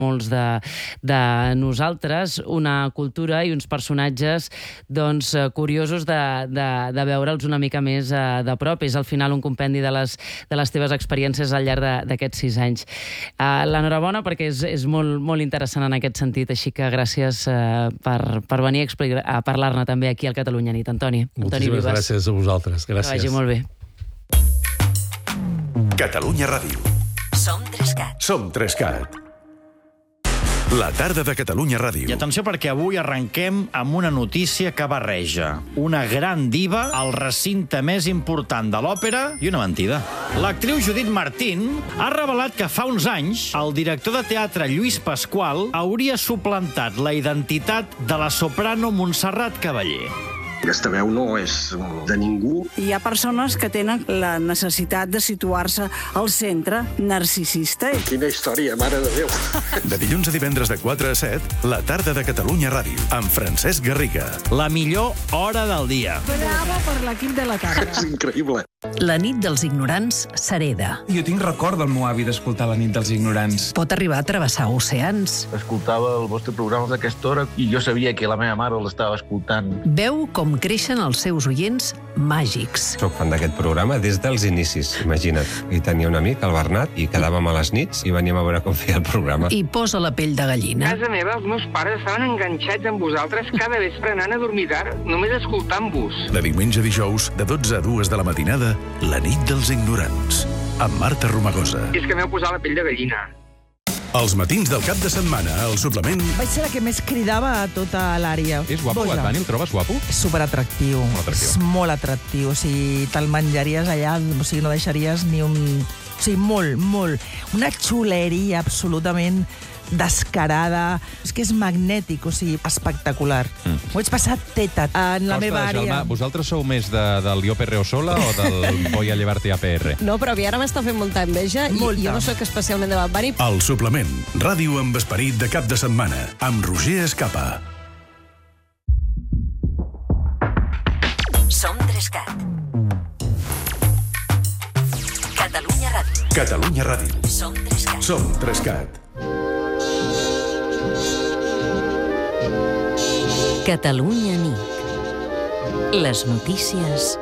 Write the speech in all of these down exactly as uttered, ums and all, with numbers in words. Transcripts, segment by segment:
molts de, de nosaltres, una cultura i uns personatges doncs, curiosos de, de, de veure'ls una mica més uh, de prop. És al final un compendi de les, de les teves experiències al llarg d'aquests sis anys. Uh, L'enhorabona perquè és, és molt, molt interessant en aquest sentit, així que gràcies uh, per, per venir a, explicar, a parlar-ne també aquí al Catalunya Nit. Antoni. Moltíssimes Antoni gràcies a vosaltres. Gràcies. Que vagi molt bé. Catalunya Ràdio. Som Trescat. Som Trescat. La tarda de Catalunya Ràdio. I atenció perquè avui arrenquem amb una notícia que barreja una gran diva al recinte més important de l'òpera i una mentida. L'actriu Judit Martín ha revelat que fa uns anys el director de teatre Lluís Pasqual hauria suplantat la identitat de la soprano Montserrat Cavaller. Aquesta veu no és de ningú. Hi ha persones que tenen la necessitat de situar-se al centre narcisista. Quina història, mare de Déu. De dilluns a divendres de quatre a set, la tarda de Catalunya Ràdio, amb Francesc Garriga. La millor hora del dia. Bravo per l'equip de la tarda. És increïble. La nit dels ignorants s'hereda. Jo tinc record del meu avi d'escoltar la nit dels ignorants. Pot arribar a travessar oceans. Escoltava el vostre programa d'aquesta hora i jo sabia que la meva mare l'estava escoltant. Veu com creixen els seus oients màgics. Soc fan d'aquest programa des dels inicis, imagina't. I tenia un amic, el Bernat, i quedàvem a les nits i veníem a veure com feia el programa. I posa la pell de gallina. A casa meva, els meus pares estaven enganxats amb vosaltres cada vespre anant a dormir tard, només escoltant-vos. De diumenge a dijous, de dotze a dues de la matinada, la nit dels ignorants, amb Marta Romagosa. És que m'heu posat la pell de gallina. Els matins del cap de setmana, al suplement... Vaig ser la que més cridava a tota l'àrea. És guapo, Bad Bunny? El trobes guapo? És superatractiu. Molt atractiu. És molt atractiu. O sigui, te'l menjaries allà, o sigui, no deixaries ni un... O sigui, molt, molt. Una xuleria absolutament descarada. És que és magnètic, o sigui, espectacular. Mm. Ho vaig passar teta en la Costa, meva àrea. Jaume, vosaltres sou més de, del Jo Perreo Sola o del Voy a llevarte a P R? No, però a mi ara m'està fent molta enveja i molta. Jo no sóc especialment de Bad Bunny. El suplement, ràdio amb esperit de cap de setmana, amb Roger Escapa. Som Trescat. Catalunya Ràdio. Catalunya Ràdio. Som Trescat. Som Trescat. Catalunya Nit. Les notícies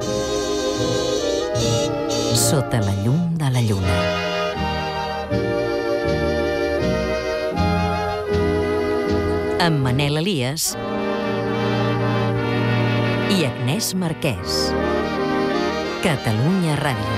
sota la llum de la lluna. Amb Manel Elias i Agnès Marquès. Catalunya Ràdio.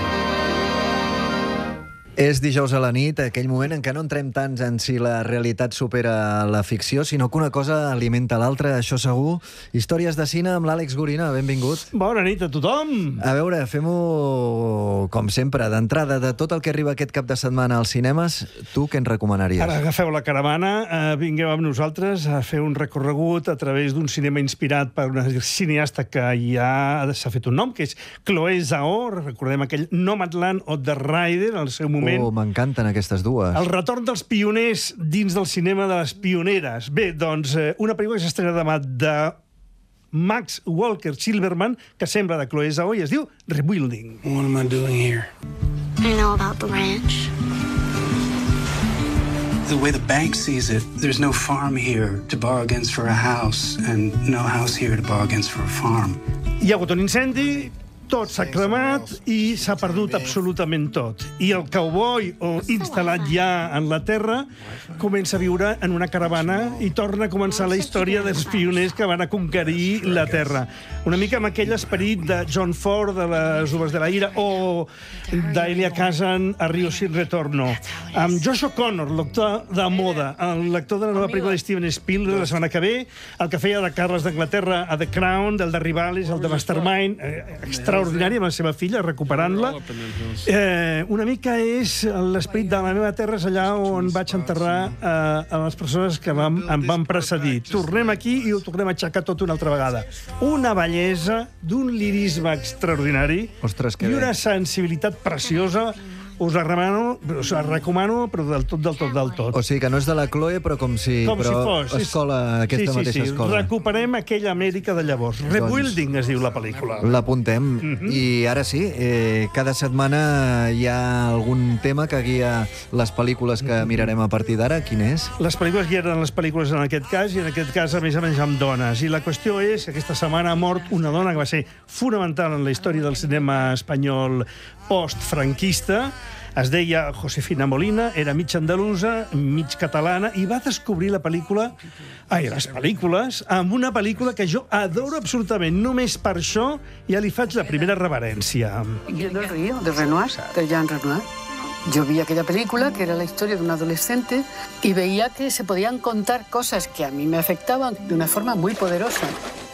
És dijous a la nit, aquell moment en què no entrem tants en si la realitat supera la ficció, sinó que una cosa alimenta l'altra, això segur. Històries de cine amb l'Àlex Gorina, benvingut. Bona nit a tothom. A veure, fem-ho com sempre, d'entrada, de tot el que arriba aquest cap de setmana als cinemes, tu què ens recomanaries? Ara agafeu la caravana, eh, vingueu amb nosaltres a fer un recorregut a través d'un cinema inspirat per una cineasta que ja s'ha fet un nom, que és Chloé Zhao, recordem aquell Nomadland o The Rider, al seu moment. Oh, m'encanten aquestes dues. El retorn dels pioners dins del cinema de les pioneres. Bé, doncs, eh, una pel·lícula que s'estrena demà de Max Walker Silverman, que sembla de Chloé Zhao, i es diu Rebuilding. What am I doing here? I know about the ranch. The way the bank sees it, there's no farm here to borrow against for a house, and no house here to borrow against for a farm. Hi ha hagut un incendi, tot s'ha cremat i s'ha perdut absolutament tot. I el cowboy, o instal·lat ja en la terra, comença a viure en una caravana i torna a començar la història dels pioners que van a conquerir la terra. Una mica amb aquell esperit de John Ford, de les Uvas de la Ira, o d'Elia Kazan, a Rio sin Retorno. Amb Josh O'Connor, l'actor de moda, l'actor de la nova pel·lícula de Steven Spielberg la setmana que ve, el que feia de Carles d'Anglaterra a The Crown, del de Rivales, el de Mastermind, eh, extraordinari, amb la seva filla, recuperant-la. Eh, una mica és l'esperit de la meva terra, és allà on vaig enterrar eh, a les persones que vam, em van precedir. Tornem aquí i ho tornem a aixecar tot una altra vegada. Una bellesa d'un lirisme extraordinari. Ostres, que i bé. una sensibilitat preciosa, us la remano, us la recomano, però del tot, del tot, del tot. O sigui que no és de la Chloe, però com si... Com però si fos. escola, aquesta sí, sí, mateixa sí. escola. Recuperem aquella Amèrica de llavors. Doncs, Rebuilding es diu la pel·lícula. L'apuntem. Mm-hmm. I ara sí, eh, cada setmana hi ha algun tema que guia les pel·lícules que mirarem a partir d'ara. Quin és? Les pel·lícules guiaran les pel·lícules en aquest cas, i en aquest cas, a més a més, amb dones. I la qüestió és que aquesta setmana ha mort una dona que va ser fonamental en la història del cinema espanyol post-franquista. Es deia Josefina Molina, era mig andalusa, mig catalana, i va descobrir la pel·lícula, ai, les pel·lícules, amb una pel·lícula que jo adoro absolutament. Només per això ja li faig la primera reverència. Viendo el río, de Renoir, de Jean Renoir. Yo vi aquella película, que era la historia de un adolescente, y veía que se podían contar cosas que a mí me afectaban de una forma muy poderosa.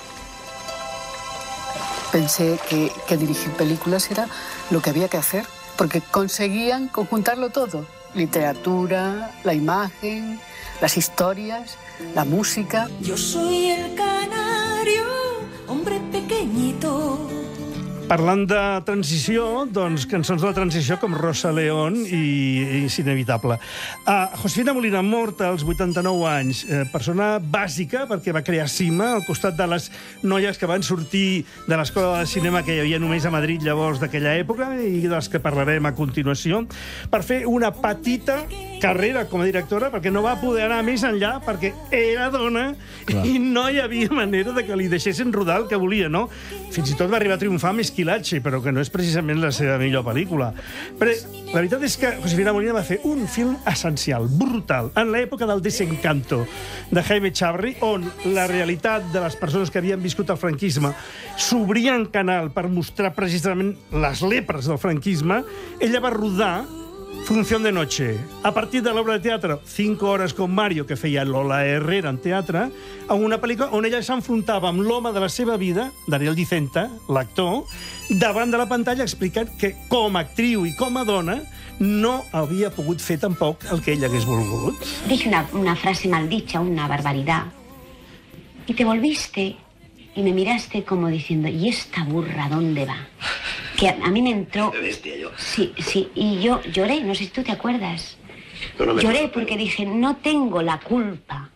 Pensé que, que dirigir películas era lo que había que hacer, porque conseguían conjuntarlo todo. Literatura, la imagen, las historias, la música. Yo soy el canario, hombre pequeñito. Parlant de transició, doncs cançons de la transició com Rosa León i, i és inevitable. Uh, Josefina Molina, morta als vuitanta-nou anys, eh, persona bàsica perquè va crear Cima al costat de les noies que van sortir de l'escola de cinema que hi havia només a Madrid llavors d'aquella època i de les que parlarem a continuació, per fer una petita carrera com a directora, perquè no va poder anar més enllà perquè era dona. Clar. I no hi havia manera de que li deixessin rodar el que volia, no? Fins i tot va arribar a triomfar amb Esquilache, però que no és precisament la seva millor pel·lícula. Però la veritat és que Josefina Molina va fer un film essencial, brutal, en l'època del desencanto de Jaime Chavarri, on la realitat de les persones que havien viscut el franquisme s'obria en canal per mostrar precisament les lepres del franquisme. Ella va rodar Función de noche. A partir de l'obra de teatre Cinco horas con Mario, que feia Lola Herrera en teatre, en una pel·lícula on ella s'enfrontava amb l'home de la seva vida, Daniel Dicenta, l'actor, davant de la pantalla explicant que com a actriu i com a dona no havia pogut fer tampoc el que ella hagués volgut. Dije una, una frase maldicha, una barbaridad, y te volviste y me miraste como diciendo, ¿y esta burra dónde va? Que a, a mí me entró... Qué bestia yo. Sí, sí, y yo lloré, no sé si tú te acuerdas. No, no me lloré acuerdo, porque pero... dije, no tengo la culpa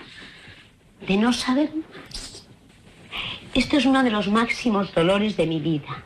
de no saber más. Esto es uno de los máximos dolores de mi vida.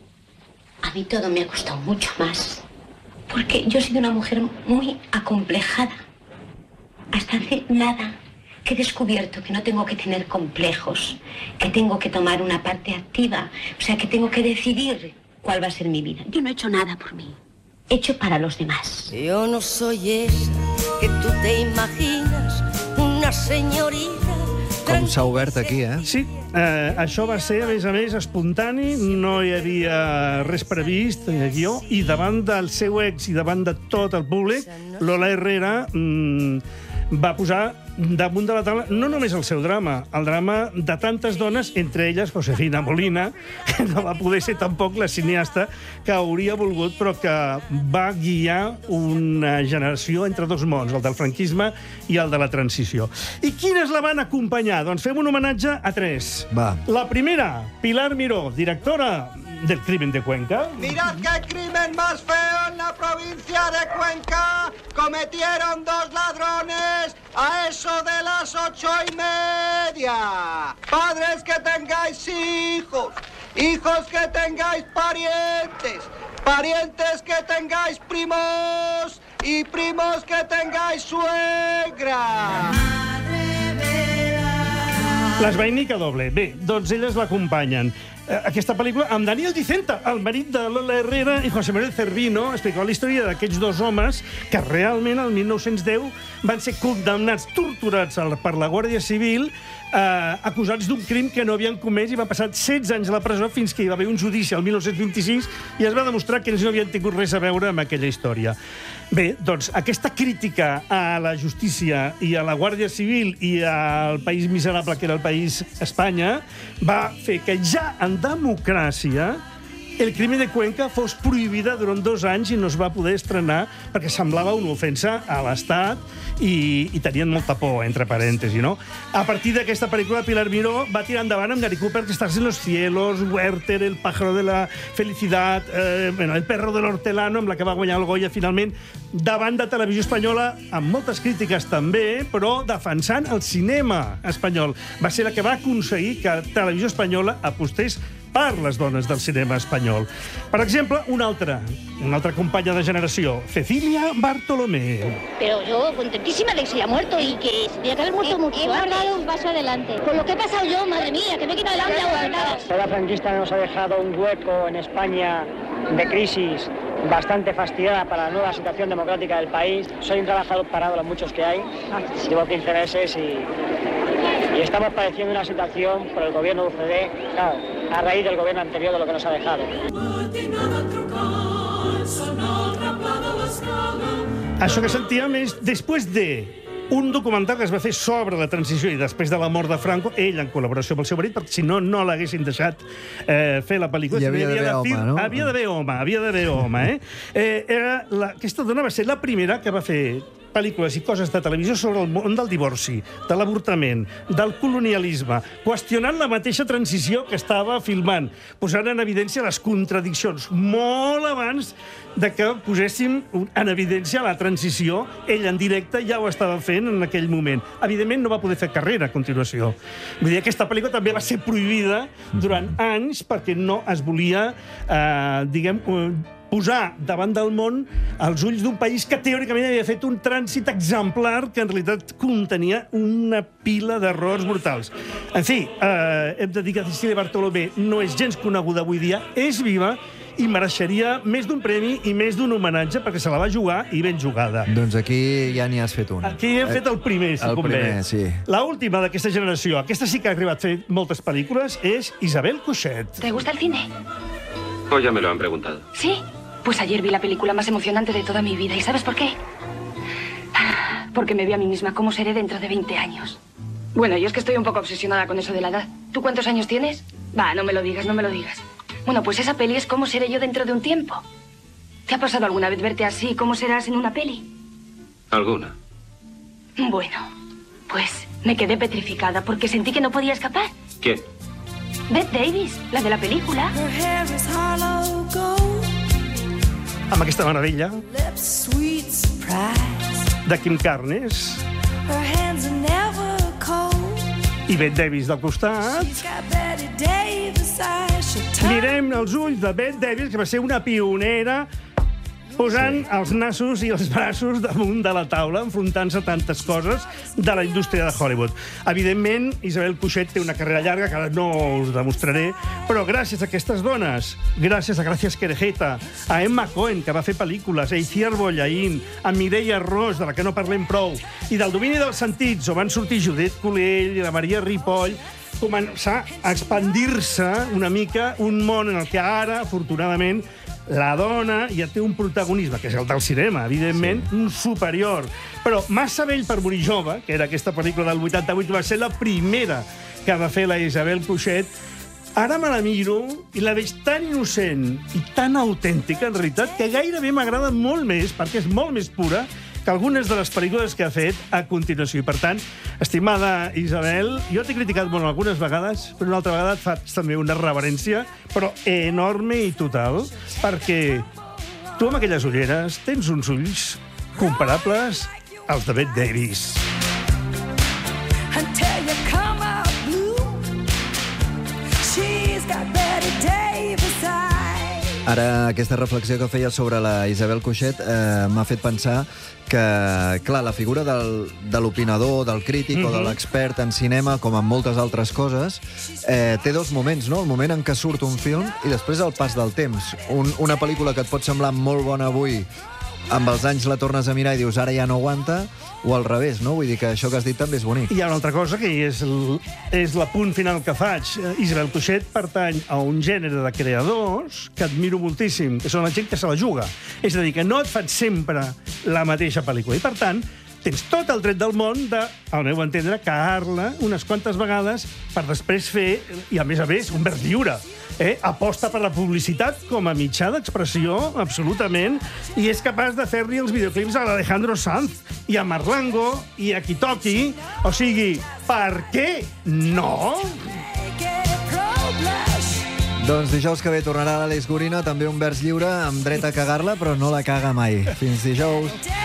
A mí todo me ha costado mucho más, porque yo he sido una mujer muy acomplejada. Hasta hace nada que he descubierto que no tengo que tener complejos, que tengo que tomar una parte activa, o sea, que tengo que decidir cuál va a ser mi vida. Yo no he hecho nada por mí, he hecho para los demás. Yo no soy esa que tú te imaginas, una señorita. Com s'ha obert aquí, eh? Sí, eh, això va ser, a més a més, espontani, no hi havia res previst, ni guió, i davant del seu ex i davant de tot el públic, Lola Herrera mmm, va posar damunt de la taula no només el seu drama, el drama de tantes dones, entre elles Josefina Molina, que no va poder ser tampoc la cineasta que hauria volgut, però que va guiar una generació entre dos mons, el del franquisme i el de la transició. I quines la van acompanyar? Doncs fem un homenatge a tres. Va. La primera, Pilar Miró, directora del Crimen de Cuenca. Mirad qué crimen más feo en la provincia de Cuenca. Cometieron dos ladrones a eso de las ocho y media. Padres que tengáis hijos, hijos que tengáis parientes, parientes que tengáis primos y primos que tengáis suegra. Les Vainica Doble. Bé, doncs elles l'acompanyen. Aquesta pel·lícula amb Daniel Dicenta, el marit de Lola Herrera, i José Manuel Cervino, explicava la història d'aquests dos homes que realment el mil nou-cents deu van ser condemnats, torturats per la Guàrdia Civil, eh, acusats d'un crim que no havien comès, i va passar setze anys a la presó fins que hi va haver un judici el mil nou-cents vint-i-sis i es va demostrar que ells no havien tingut res a veure amb aquella història. Bé, doncs aquesta crítica a la justícia i a la Guàrdia Civil i al país miserable que era el país Espanya va fer que ja en democràcia El crimen de Cuenca fos prohibida durant dos anys i no es va poder estrenar perquè semblava una ofensa a l'Estat i, i tenien molta por, entre parèntesi, no? A partir d'aquesta pel·lícula, Pilar Miró va tirar endavant amb Gary Cooper, que estàs en los cielos, Werther, El pájaro de la felicidad, eh, bueno, El perro del hortelano, amb la que va guanyar el Goya finalment, davant de Televisió Espanyola, amb moltes crítiques també, però defensant el cinema espanyol. Va ser la que va aconseguir que Televisió Espanyola apostés per les dones del cinema espanyol. Per exemple, una altra, una altra companya de generació, Cecilia Bartolomé. Pero yo contentísima de que se haya muerto y que se tenía que haber muerto mucho antes. Hemos dado un paso adelante. Con lo que he pasado yo, madre mía, que me he quitado el hambre aguantada. La era franquista nos ha dejado un hueco en España de crisis bastante fastidiada para la nueva situación democrática del país. Soy un trabajador parado, los muchos que hay. Llevo quince meses y, y estamos padeciendo una situación por el gobierno de U C D, claro, a raíz del gobierno anterior de lo que nos ha dejado. Això que sentíem és després de un documental que es va fer sobre la transició i després de la mort de Franco, ell en col·laboració amb el seu marit, perquè si no, no l'haguessin deixat eh, fer la pel·lícula. Hi havia d'haver home, no? Havia d'haver home, havia d'haver home, eh? eh era la, aquesta dona va ser la primera que va fer pel·lícules i coses de televisió sobre el món del divorci, de l'avortament, del colonialisme, qüestionant la mateixa transició que estava filmant, posant en evidència les contradiccions, molt abans de que poséssim en evidència la transició. Ell en directe ja ho estava fent en aquell moment. Evidentment no va poder fer carrera a continuació. Vull dir, aquesta pel·lícula també va ser prohibida durant anys perquè no es volia, eh, diguem, posar davant del món els ulls d'un país que teòricament havia fet un trànsit exemplar que en realitat contenia una pila d'errors brutals. En fi, eh, hem de dir que Cecilia Bartolomé no és gens coneguda avui dia, és viva i mereixeria més d'un premi i més d'un homenatge perquè se la va jugar i ben jugada. Doncs aquí ja n'hi has fet un. Aquí hem fet el primer, si el convé. primer, sí. L'última d'aquesta generació, aquesta sí que ha arribat a fer moltes pel·lícules, és Isabel Coixet. ¿Te gusta el cine? Oh, ya me lo han preguntado. ¿Sí? Pues ayer vi la película más emocionante de toda mi vida. ¿Y sabes por qué? Porque me vi a mí misma cómo seré dentro de veinte años. Bueno, yo es que estoy un poco obsesionada con eso de la edad. ¿Tú cuántos años tienes? Va, no me lo digas, no me lo digas. Bueno, pues esa peli es cómo seré yo dentro de un tiempo. ¿Te ha pasado alguna vez verte así? ¿Cómo serás en una peli? ¿Alguna? Bueno, pues me quedé petrificada porque sentí que no podía escapar. ¿Quién? Bette Davis, la de la película. Amb aquesta meravella de Kim Carnes i Bette Davis del costat. Mirem els ulls de Bette Davis, que va ser una pionera posant sí. els nassos i els braços damunt de la taula, enfrontant-se a tantes coses de la indústria de Hollywood. Evidentment, Isabel Coixet té una carrera llarga, que ara no us demostraré, però gràcies a aquestes dones, gràcies a Gracias Querejeta, a Emma Cohen, que va fer pel·lícules, a Itziar Bollaín, a Mireia Ros, de la que no parlem prou, i del domini dels sentits, on van sortir Judit Colell i la Maria Ripoll, començar a expandir-se una mica un món en el que ara, afortunadament, la dona ja té un protagonisme, que és el del cinema, evidentment, sí. un superior. Però Massa vell per morir jove, que era aquesta pel·lícula del vuitanta-vuit, va ser la primera que va fer la Isabel Coixet. Ara me la miro i la veig tan innocent i tan autèntica, en realitat, que gairebé m'agrada molt més, perquè és molt més pura, que algunes de les pel·lícules que ha fet a continuació. I, per tant, estimada Isabel, jo t'he criticat molt algunes vegades, però una altra vegada et faig també una reverència, però enorme i total, perquè tu amb aquelles ulleres tens uns ulls comparables als de Bette Davis. Ara, aquesta reflexió que feia sobre la Isabel Coixet eh, m'ha fet pensar que, clar, la figura del, de l'opinador, del crític mm-hmm. o de l'expert en cinema, com en moltes altres coses, eh, té dos moments, no? El moment en què surt un film i després el pas del temps. Un, una pel·lícula que et pot semblar molt bona avui, amb els anys la tornes a mirar i dius ara ja no aguanta, o al revés, no? Vull dir que això que has dit també és bonic. Hi ha una altra cosa que és, el, és la punt final que faig. Isabel Coixet pertany a un gènere de creadors que admiro moltíssim, que són la gent que se la juga. És a dir, que no et fan sempre la mateixa pel·lícula. I, per tant, tens tot el dret del món de, al meu entendre, cagar-la unes quantes vegades per després fer, i a més a més, un vers lliure. Eh? Aposta per la publicitat com a mitjà d'expressió, absolutament, i és capaç de fer-li els videoclips a l'Alejandro Sanz i a Marlango i a qui toqui. O sigui, per què no? Doncs dijous que ve tornarà l'Àlex Gorina, també un vers lliure, amb dret a cagar-la, però no la caga mai. Fins dijous.